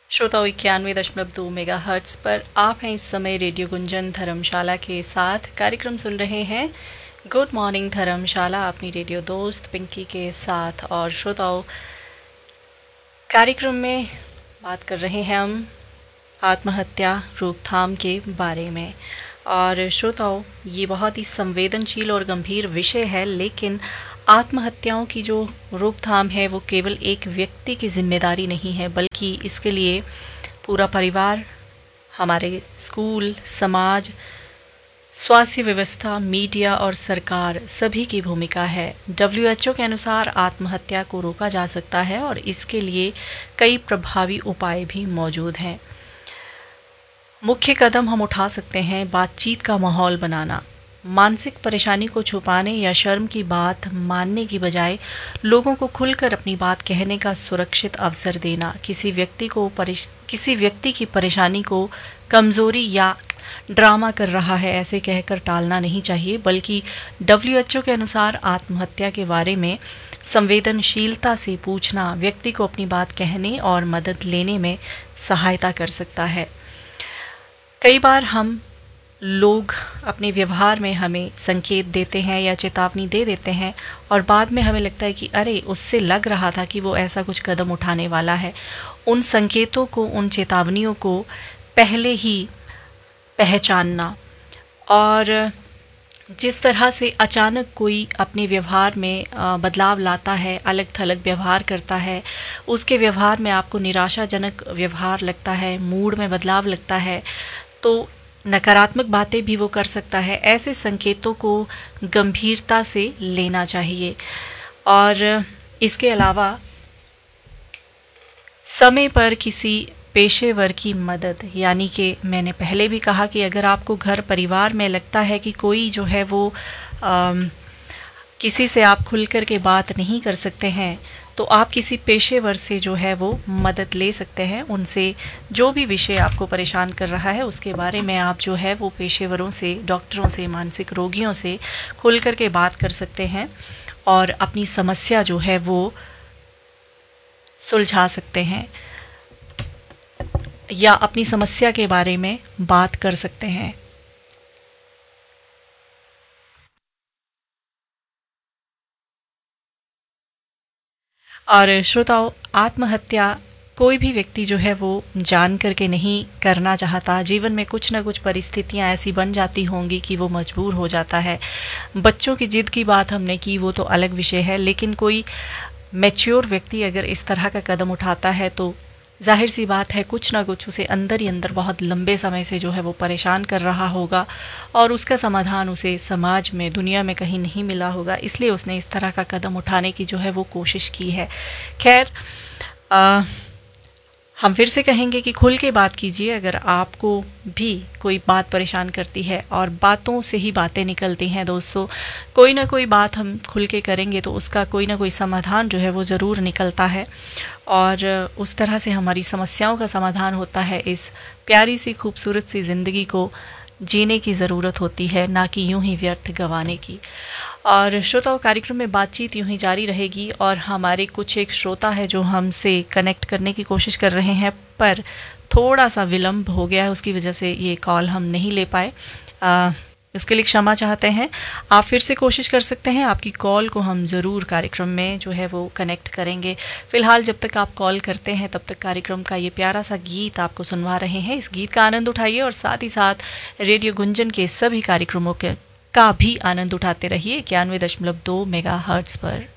श्रोताओं 91.2 mega hertz पर आप हैं इस समय रेडियो गुंजन धर्मशाला के साथ। कार्यक्रम सुन रहे हैं गुड मॉर्निंग धर्मशाला अपनी रेडियो दोस्त पिंकी के साथ। और श्रोताओं, कार्यक्रम में बात कर रहे हैं हम आत्महत्या रोकथाम के बारे में। और श्रोताओं, ये बहुत ही संवेदनशील और गंभीर विषय है, लेकिन आत्महत्याओं की जो रोकथाम है वो केवल एक व्यक्ति की जिम्मेदारी नहीं है, बल्कि इसके लिए पूरा परिवार, हमारे स्कूल, समाज, स्वास्थ्य व्यवस्था, मीडिया और सरकार सभी की भूमिका है। WHO के अनुसार आत्महत्या को रोका जा सकता है और इसके लिए कई प्रभावी उपाय भी मौजूद हैं। मुख्य कदम हम उठा सकते हैं बातचीत का माहौल बनाना। मानसिक परेशानी को छुपाने या शर्म की बात मानने की बजाय लोगों को खुलकर अपनी बात कहने का सुरक्षित अवसर देना। किसी व्यक्ति की परेशानी को कमजोरी या ड्रामा कर रहा है ऐसे कहकर टालना नहीं चाहिए, बल्कि WHO के अनुसार आत्महत्या के बारे में संवेदनशीलता से पूछना व्यक्ति को अपनी बात कहने और मदद लेने में सहायता कर सकता है। कई बार हम लोग अपने व्यवहार में हमें संकेत देते हैं या चेतावनी दे देते हैं और बाद में हमें लगता है कि अरे, उससे लग रहा था कि वो ऐसा कुछ कदम उठाने वाला है। उन संकेतों को, उन चेतावनियों को पहले ही पहचानना और जिस तरह से अचानक कोई अपने व्यवहार में बदलाव लाता है, अलग थलग व्यवहार करता है, उसके व्यवहार में आपको निराशाजनक व्यवहार लगता है, मूड में बदलाव लगता है, तो नकारात्मक बातें भी वो कर सकता है। ऐसे संकेतों को गंभीरता से लेना चाहिए। और इसके अलावा समय पर किसी पेशेवर की मदद, यानी कि मैंने पहले भी कहा कि अगर आपको घर परिवार में लगता है कि कोई जो है वो किसी से आप खुलकर के बात नहीं कर सकते हैं, तो आप किसी पेशेवर से जो है वो मदद ले सकते हैं। उनसे जो भी विषय आपको परेशान कर रहा है उसके बारे में आप जो है वो पेशेवरों से, डॉक्टरों से, मानसिक रोगियों से खुल कर के बात कर सकते हैं और अपनी समस्या जो है वो सुलझा सकते हैं या अपनी समस्या के बारे में बात कर सकते हैं। और श्रोताओं, आत्महत्या कोई भी व्यक्ति जो है वो जान करके नहीं करना चाहता। जीवन में कुछ ना कुछ परिस्थितियां ऐसी बन जाती होंगी कि वो मजबूर हो जाता है। बच्चों की जिद की बात हमने की, वो तो अलग विषय है, लेकिन कोई मैच्योर व्यक्ति अगर इस तरह का कदम उठाता है तो जाहिर सी बात है कुछ ना कुछ उसे अंदर ही अंदर बहुत लंबे समय से जो है वो परेशान कर रहा होगा और उसका समाधान उसे समाज में, दुनिया में कहीं नहीं मिला होगा, इसलिए उसने इस तरह का कदम उठाने की जो है वो कोशिश की है। खैर, हम फिर से कहेंगे कि खुल के बात कीजिए। अगर आपको भी कोई बात परेशान करती है, और बातों से ही बातें निकलती हैं दोस्तों, कोई ना कोई बात हम खुल के करेंगे तो उसका कोई ना कोई समाधान जो है वो ज़रूर निकलता है और उस तरह से हमारी समस्याओं का समाधान होता है। इस प्यारी सी खूबसूरत सी ज़िंदगी को जीने की ज़रूरत होती है, ना कि यूं ही व्यर्थ गंवाने की। और श्रोताओं, कार्यक्रम में बातचीत यूं ही जारी रहेगी और हमारे कुछ एक श्रोता है जो हमसे कनेक्ट करने की कोशिश कर रहे हैं, पर थोड़ा सा विलंब हो गया है, उसकी वजह से ये कॉल हम नहीं ले पाए। उसके लिए क्षमा चाहते हैं। आप फिर से कोशिश कर सकते हैं, आपकी कॉल को हम ज़रूर कार्यक्रम में जो है वो कनेक्ट करेंगे। फ़िलहाल जब तक आप कॉल करते हैं तब तक कार्यक्रम का ये प्यारा सा गीत आपको सुनवा रहे हैं। इस गीत का आनंद उठाइए और साथ ही साथ रेडियो गुंजन के सभी कार्यक्रमों का भी आनंद उठाते रहिए 91.2 मेगा हर्ट्स पर।